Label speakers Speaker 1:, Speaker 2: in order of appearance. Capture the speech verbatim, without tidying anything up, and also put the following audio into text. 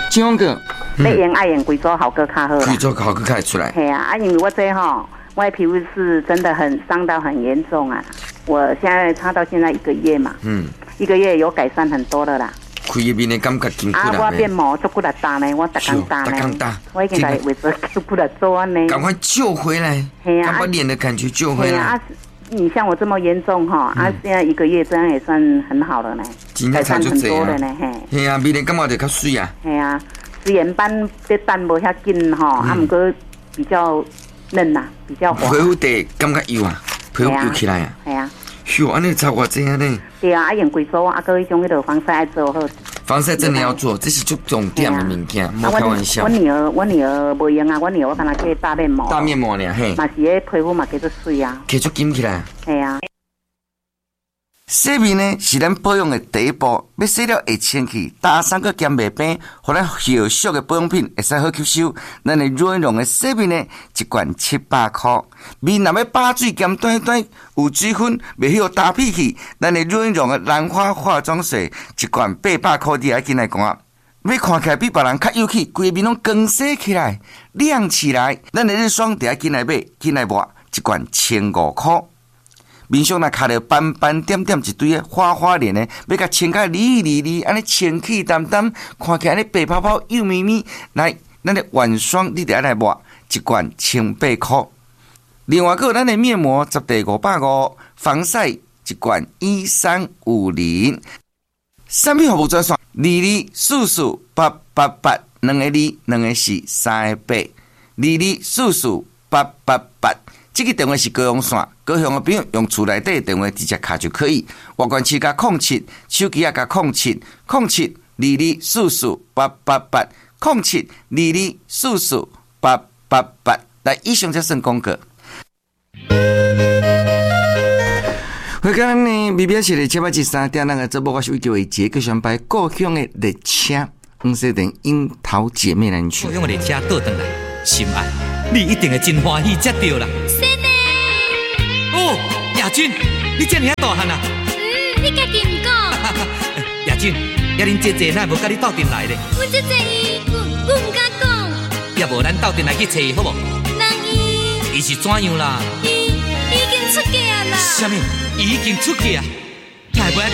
Speaker 1: 金峰哥，
Speaker 2: 要用爱用贵州好个较好啦。
Speaker 1: 贵州好个开出来。
Speaker 2: 系啊，啊，因为我这吼，我的皮肤是真的很伤到很严重啊。我现在擦到现在一个月嘛，嗯，一个月有改善很多了啦。
Speaker 1: 开入面的感觉真
Speaker 2: 啊，我变毛做骨力大呢，我逐工大呢，我已经来为这做骨力做安呢。
Speaker 1: 赶快救回来，
Speaker 2: 系啊，
Speaker 1: 把脸的感觉救回来。
Speaker 2: 啊，你像我这么严重哈，啊，现在一个月这样也算很好了呢，改善很多了呢，嘿。
Speaker 1: 系啊，面的感觉就较水啊。
Speaker 2: 系啊，虽然斑的斑无遐紧哈，啊，不过比较嫩呐，比较滑。
Speaker 1: 皮肤地感觉油啊，皮肤油起来啊。
Speaker 2: 系啊。
Speaker 1: 哟，安尼差偌济啊呢？
Speaker 2: 对啊，啊用贵州啊，搁迄种迄个防晒爱做好。
Speaker 1: 防晒真的要做，这是最重点的物件，莫开玩笑。
Speaker 2: 我女儿，我女儿无用啊，我女儿我帮她去打面膜。
Speaker 1: 打面膜呢，嘿。
Speaker 2: 嘛是迄皮肤嘛，叫做水啊。
Speaker 1: 继续紧起来。
Speaker 2: 系啊。
Speaker 3: 洗面呢是咱保养的第一步，要洗了会清气，打三个兼袂病，互咱后续的保养品会使好吸收。咱的润溶的洗面呢，一罐七百块。面若要把水兼短短有水分，袂晓打屁去，咱的润溶的兰花化妆水一罐八百块，你爱紧来赶。要看起来比别人较有气，规面拢光洗起来、亮起来。咱的日霜得爱紧来买，紧来抹，一罐千五块。面上若卡着斑斑点点一堆的花花脸的，要甲清甲哩哩哩，安尼清气淡淡，看起来安尼白泡泡、幼咪咪。来，咱的晚霜你得爱来抹，一罐千八块。另外，还有咱的面膜十地五百五，防晒一罐一三五零。产品服务专线：二二四四八八八，两个二，两个四，三个八，二二四四八八八。这个电话是高雄线，高雄的朋友用厝内底的电话直接卡就可以。外关市加空七，手机也加空七，空七二二四四八八八，空七二二四四八八八。来，以上才算广告。回刚呢，微表示的七八七三点那个直播，我是为叫为杰个选摆故乡的列车，黄色电樱桃姐妹人去。
Speaker 4: 故乡的列车倒转来，心爱，你一定会真欢喜才对啦。
Speaker 5: 是呢。
Speaker 4: 哦，亚军，你这么大汉啊？
Speaker 5: 嗯，你家己唔讲。
Speaker 4: 亚军，也恁姐姐哪无甲你斗阵来咧？
Speaker 5: 阮姐姐伊，我我唔敢讲。
Speaker 4: 要无咱斗阵来去找伊好无？
Speaker 5: 人伊，
Speaker 4: 伊是怎样啦？
Speaker 5: 伊已经出嫁啦。
Speaker 4: 什么？伊已经出嫁？